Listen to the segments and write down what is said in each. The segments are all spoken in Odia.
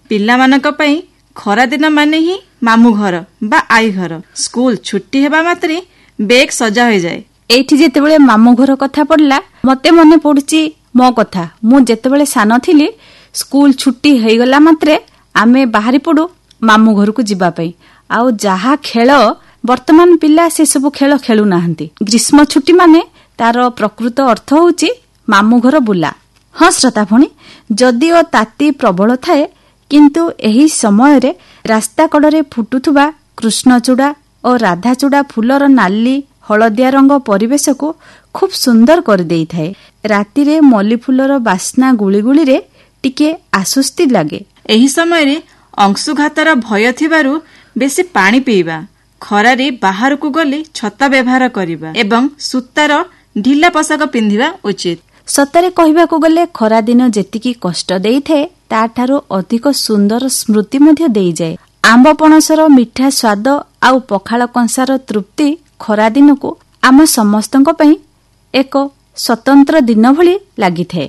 ପିଲାମାନଙ୍କ ପାଇଁ ଖରା ଦିନ ମାନେ ହିଁ ମାମୁ ଘର ବା ଆଈ ଘର। ସ୍କୁଲ ଛୁଟି ହେବା ମାତ୍ରେ ବେଗ ସଜା ହୋଇଯାଏ। ଏଇଠି ଯେତେବେଳେ ମାମୁ ଘର କଥା ପଡିଲା ମତେ ମନେ ପଡୁଛି ମୋ କଥା। ମୁଁ ଯେତେବେଳେ ସାନ ଥିଲି ସ୍କୁଲ ଛୁଟି ହେଇଗଲା ମାତ୍ରେ ଆମେ ବାହାରି ପଡୁ ମାମୁ ଘରକୁ ଯିବା ପାଇଁ। ଆଉ ଯାହା ଖେଳ ବର୍ତ୍ତମାନ ପିଲା ସେ ସବୁ ଖେଳ ଖେଳୁନାହାନ୍ତି। ଗ୍ରୀଷ୍ମ ଛୁଟି ମାନେ ତାର ପ୍ରକୃତ ଅର୍ଥ ହଉଛି ମାମୁ ଘର ବୁଲା। ହଁ ଶ୍ରୋତା ଭଣୀ, ଯଦିଓ ତାତି ପ୍ରବଳ ଥାଏ କିନ୍ତୁ ଏହି ସମୟରେ ରାସ୍ତା କଡ଼ରେ ଫୁଟୁଥିବା କୃଷ୍ଣଚୂଡ଼ା ଓ ରାଧାଚୂଡ଼ା ଫୁଲର ନାଲି ହଳଦିଆ ରଙ୍ଗ ପରିବେଶକୁ ଖୁବ୍ ସୁନ୍ଦର କରିଦେଇଥାଏ। ରାତିରେ ମଲ୍ଲି ଫୁଲର ବାସ୍ନା ଗୁଳିଗୁଳିରେ ଟିକେ ଆଶ୍ୱସ୍ତି ଲାଗେ। ଏହି ସମୟରେ ଅଂଶୁଘାତର ଭୟ ଥିବାରୁ ବେଶୀ ପାଣି ପିଇବା, ଖରାରେ ବାହାରକୁ ଗଲେ ଛତା ବ୍ୟବହାର କରିବା ଏବଂ ସୂତାର ଢିଲା ପୋଷାକ ପିନ୍ଧିବା ଉଚିତ। ସତରେ କହିବାକୁ ଗଲେ ଖରାଦିନ ଯେତିକି କଷ୍ଟ ଦେଇଥାଏ ତାଠାରୁ ଅଧିକ ସୁନ୍ଦର ସ୍ମୃତି ମଧ୍ୟ ଦେଇଯାଏ। ଆମ୍ବ ପଣସର ମିଠା ସ୍ୱାଦ ଆଉ ପଖାଳ କଂସାର ତୃପ୍ତି ଖରାଦିନକୁ ଆମ ସମସ୍ତଙ୍କ ପାଇଁ ଏକ ସ୍ୱତନ୍ତ୍ର ଦିନ ଭଳି ଲାଗିଥାଏ।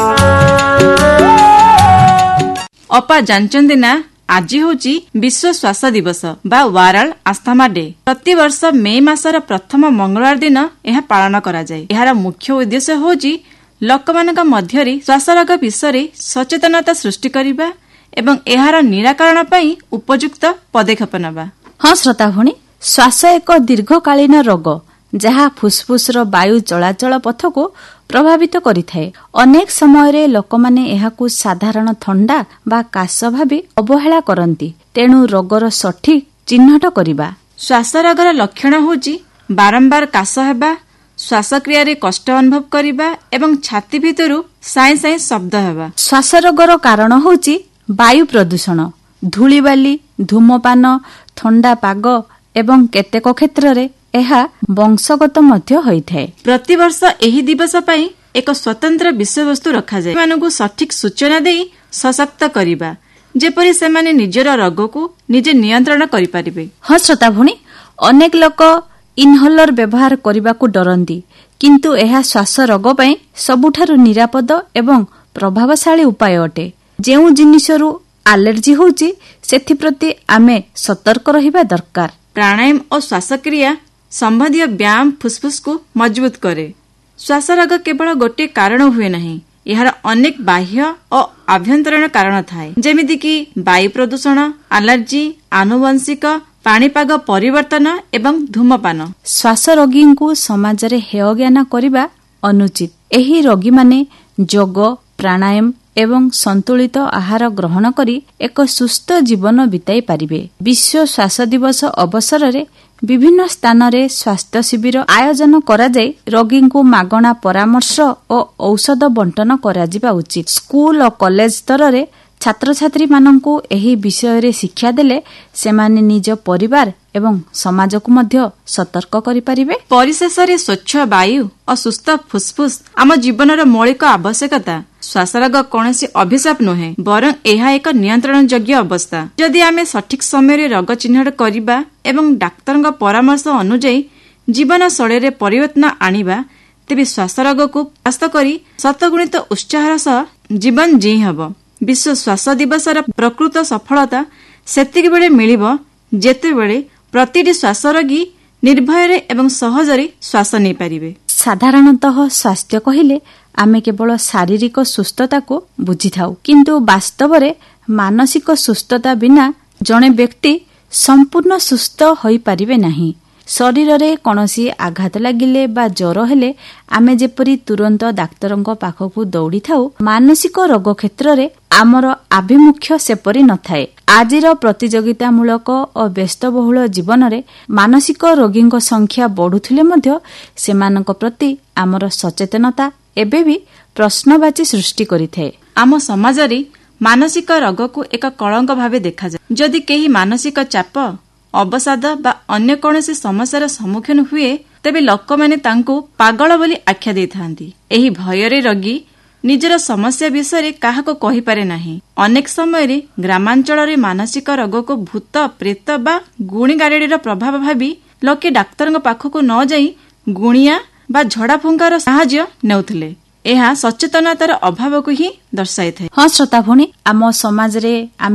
ଅପା ଜାଣିଛନ୍ତି ନା, ଆଜି ହେଉଛି ବିଶ୍ୱ ଶ୍ୱାସ ଦିବସ ବା ୱାର୍ଲ୍ଡ ଆସ୍ଥାମା ଡେ। ପ୍ରତିବର୍ଷ ମେ ମାସର ପ୍ରଥମ ମଙ୍ଗଳବାର ଦିନ ଏହା ପାଳନ କରାଯାଏ। ଏହାର ମୁଖ୍ୟ ଉଦ୍ଦେଶ୍ୟ ହେଉଛି ଲୋକମାନଙ୍କ ମଧ୍ୟରେ ଶ୍ୱାସ ରୋଗ ବିଷୟରେ ସଚେତନତା ସୃଷ୍ଟି କରିବା ଏବଂ ଏହାର ନିରାକରଣ ପାଇଁ ଉପଯୁକ୍ତ ପଦକ୍ଷେପ ନେବା। ହଁ ଶ୍ରୋତା ଭଣୀ, ଶ୍ୱାସ ଏକ ଦୀର୍ଘକାଳୀନ ରୋଗ ଯାହା ଫୁସ୍ଫୁସ୍ର ବାୟୁ ଚଳାଚଳ ପଥକୁ ପ୍ରଭାବିତ କରିଥାଏ। ଅନେକ ସମୟରେ ଲୋକମାନେ ଏହାକୁ ସାଧାରଣ ଥଣ୍ଡା ବା କାଶ ଭାବି ଅବହେଳା କରନ୍ତି। ତେଣୁ ରୋଗର ସଠିକ୍ ଚିହ୍ନଟ କରିବା। ଶ୍ୱାସ ରୋଗର ଲକ୍ଷଣ ହେଉଛି ବାରମ୍ବାର କାଶ ହେବା, ଶ୍ୱାସକ୍ରିୟାରେ କଷ୍ଟ ଅନୁଭବ କରିବା ଏବଂ ଛାତି ଭିତରୁ ସାଇଁ ସାଇଁ ଶବ୍ଦ ହେବା। ଶ୍ୱାସ ରୋଗର କାରଣ ହେଉଛି ବାୟୁ ପ୍ରଦୂଷଣ, ଧୂଳିବାଲି, ଧୂମପାନ, ଥଣ୍ଡା ପାଗ ଏବଂ କେତେକ କ୍ଷେତ୍ରରେ ଏହା ବଂଶଗତ ମଧ୍ୟ ହୋଇଥାଏ। ପ୍ରତିବର୍ଷ ଏହି ଦିବସ ପାଇଁ ଏକ ସ୍ୱତନ୍ତ୍ର ବିଷୟବସ୍ତୁ ରଖାଯାଏ। ସେମାନଙ୍କୁ ସଠିକ୍ ସୂଚନା ଦେଇ ସଶକ୍ତ କରିବା, ଯେପରି ସେମାନେ ନିଜର ରୋଗକୁ ନିଜେ ନିୟନ୍ତ୍ରଣ କରିପାରିବେ। ହଁ ଶ୍ରୋତା ଭଣୀ, ଅନେକ ଲୋକ ଇନହଲର ବ୍ୟବହାର କରିବାକୁ ଡରନ୍ତି, କିନ୍ତୁ ଏହା ଶ୍ୱାସ ରୋଗ ପାଇଁ ସବୁଠାରୁ ନିରାପଦ ଏବଂ ପ୍ରଭାବଶାଳୀ ଉପାୟ ଅଟେ। ଯେଉଁ ଜିନିଷରୁ ଆଲର୍ଜି ହେଉଛି ସେଥିପ୍ରତି ଆମେ ସତର୍କ ରହିବା ଦରକାର। ପ୍ରାଣାୟାମ ଓ ଶ୍ୱାସକ୍ରିୟା ସମ୍ବନ୍ଧୀୟ ବ୍ୟାୟାମ ଫୁସ୍ଫୁସ୍କୁ ମଜବୁତ କରେ। ଶ୍ୱାସ ରୋଗ କେବଳ ଗୋଟିଏ କାରଣ ହୁଏ ନାହିଁ, ଏହାର ଅନେକ ବାହ୍ୟ ଓ ଆଭ୍ୟନ୍ତରୀଣ କାରଣ ଥାଏ, ଯେମିତିକି ବାୟୁ ପ୍ରଦୂଷଣ, ଆଲର୍ଜି, ଆନୁବଂଶିକ, ପାଣିପାଗ ପରିବର୍ତ୍ତନ ଏବଂ ଧୂମପାନ। ଶ୍ୱାସ ରୋଗୀଙ୍କୁ ସମାଜରେ ହେୟ ଜ୍ଞାନ କରିବା ଅନୁଚିତ। ଏହି ରୋଗୀମାନେ ଯୋଗ, ପ୍ରାଣାୟାମ ଏବଂ ସନ୍ତୁଳିତ ଆହାର ଗ୍ରହଣ କରି ଏକ ସୁସ୍ଥ ଜୀବନ ବିତାଇ ପାରିବେ। ବିଶ୍ୱ ଶ୍ୱାସ ଦିବସ ଅବସରରେ ବିଭିନ୍ନ ସ୍ଥାନରେ ସ୍ୱାସ୍ଥ୍ୟ ଶିବିର ଆୟୋଜନ କରାଯାଇ ରୋଗୀଙ୍କୁ ମାଗଣା ପରାମର୍ଶ ଓ ଔଷଧ ବଣ୍ଟନ କରାଯିବା ଉଚିତ। ସ୍କୁଲ ଓ କଲେଜ ସ୍ତରରେ ଛାତ୍ରଛାତ୍ରୀମାନଙ୍କୁ ଏହି ବିଷୟରେ ଶିକ୍ଷା ଦେଲେ ସେମାନେ ନିଜ ପରିବାର ଏବଂ ସମାଜକୁ ମଧ୍ୟ ସତର୍କ କରିପାରିବେ। ପରିଶେଷରେ ସ୍ୱଚ୍ଛ ବାୟୁ ଓ ସୁସ୍ଥ ଫୁସ୍ଫୁସ୍ ଆମ ଜୀବନର ମୌଳିକ ଆବଶ୍ୟକତା। ଶ୍ୱାସରୋଗ କୌଣସି ଅଭିଶାପ ନୁହେଁ, ବରଂ ଏହା ଏକ ନିୟନ୍ତ୍ରଣ ଯୋଗ୍ୟ ଅବସ୍ଥା। ଯଦି ଆମେ ସଠିକ୍ ସମୟରେ ରୋଗ ଚିହ୍ନଟ କରିବା ଏବଂ ଡାକ୍ତରଙ୍କ ପରାମର୍ଶ ଅନୁଯାୟୀ ଜୀବନଶୈଳୀରେ ପରିବର୍ତ୍ତନ ଆଣିବା, ତେବେ ଶ୍ୱାସରୋଗକୁ ପରାସ୍ତ କରି ଶତଗୁଣିତ ଉତ୍ସାହର ସହ ଜୀବନ ଜୀଇ ହେବ। ବିଶ୍ୱ ଶ୍ୱାସ ଦିବସର ପ୍ରକୃତ ସଫଳତା ସେତିକିବେଳେ ମିଳିବ ଯେତେବେଳେ ପ୍ରତିଟି ଶ୍ୱାସ ରୋଗୀ ନିର୍ଭୟରେ ଏବଂ ସହଜରେ ଶ୍ୱାସ ନେଇପାରିବେ। ସାଧାରଣତଃ ସ୍ୱାସ୍ଥ୍ୟ କହିଲେ ଆମେ କେବଳ ଶାରୀରିକ ସୁସ୍ଥତାକୁ ବୁଝିଥାଉ, କିନ୍ତୁ ବାସ୍ତବରେ ମାନସିକ ସୁସ୍ଥତା ବିନା ଜଣେ ବ୍ୟକ୍ତି ସମ୍ପୂର୍ଣ୍ଣ ସୁସ୍ଥ ହୋଇପାରିବେ ନାହିଁ। ଶରୀରରେ କୌଣସି ଆଘାତ ଲାଗିଲେ ବା ଜ୍ୱର ହେଲେ ଆମେ ଯେପରି ତୁରନ୍ତ ଡାକ୍ତରଙ୍କ ପାଖକୁ ଦୌଡ଼ିଥାଉ, ମାନସିକ ରୋଗ କ୍ଷେତ୍ରରେ ଆମର ଆଭିମୁଖ୍ୟ ସେପରି ନଥାଏ। ଆଜିର ପ୍ରତିଯୋଗିତାମୂଳକ ଓ ବ୍ୟସ୍ତବହୁଳ ଜୀବନରେ ମାନସିକ ରୋଗୀଙ୍କ ସଂଖ୍ୟା ବଢୁଥିଲେ ମଧ୍ୟ ସେମାନଙ୍କ ପ୍ରତି ଆମର ସଚେତନତା ଏବେ ବି ପ୍ରଶ୍ନବାଚୀ ସୃଷ୍ଟି କରିଥାଏ। ଆମ ସମାଜରେ ମାନସିକ ରୋଗକୁ ଏକ କଳଙ୍କ ଭାବେ ଦେଖାଯାଏ। ଯଦି କେହି ମାନସିକ ଚାପ, ଅବସାଦ ବା ଅନ୍ୟ କୌଣସି ସମସ୍ୟାର ସମ୍ମୁଖୀନ ହୁଏ, ତେବେ ଲୋକମାନେ ତାଙ୍କୁ ପାଗଳ ବୋଲି ଆଖ୍ୟା ଦେଇଥାନ୍ତି। ଏହି ଭୟରେ ରୋଗୀ ନିଜର ସମସ୍ୟା ବିଷୟରେ କାହାକୁ କହିପାରେ ନାହିଁ। ଅନେକ ସମୟରେ ଗ୍ରାମାଞ୍ଚଳରେ ମାନସିକ ରୋଗକୁ ଭୂତ, ପ୍ରେତ ବା ଗୁଣିଗାରେଡିର ପ୍ରଭାବ ଭାବି ଲୋକେ ଡାକ୍ତରଙ୍କ ପାଖକୁ ନ ଯାଇ ଗୁଣିଆ ବା ଝଡ଼ା ଫୁଙ୍କାର ସାହାଯ୍ୟ ନେଉଥିଲେ। ଏହା ସଚେତନତାର ଅଭାବକୁ ହିଁ ଦର୍ଶାଇଥାଏ। ହଁ ଶ୍ରୋତା ଭଉଣୀ, ଆମ ସମାଜରେ